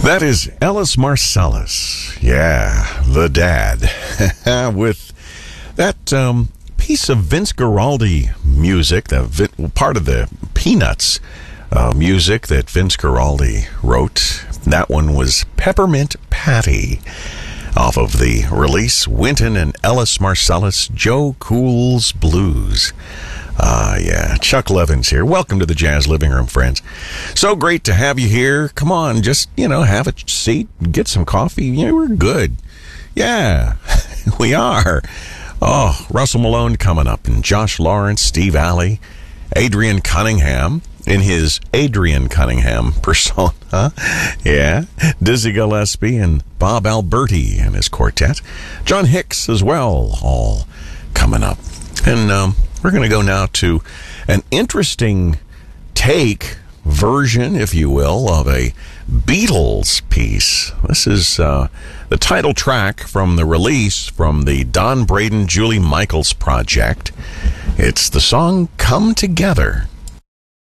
That is Ellis Marsalis. Yeah, the dad. With that piece of Vince Guaraldi music, part of the Peanuts music that Vince Guaraldi wrote. That one was Peppermint Patty, off of the release Wynton and Ellis Marsalis, Joe Cool's Blues. Yeah, Chuck Levins here. Welcome to the Jazz Living Room, friends. So great to have you here. Come on, just, have a seat, get some coffee. We're good. Yeah, we are. Oh, Russell Malone coming up, and Josh Lawrence, Steve Alley, Adrian Cunningham in his Adrian Cunningham persona. Yeah, Dizzy Gillespie and Bob Alberti and his quartet. John Hicks as well, all coming up. And we're going to go now to an interesting version, if you will, of a Beatles piece. This is the title track from the release from the Don Braden, Julie Michaels project. It's the song Come Together.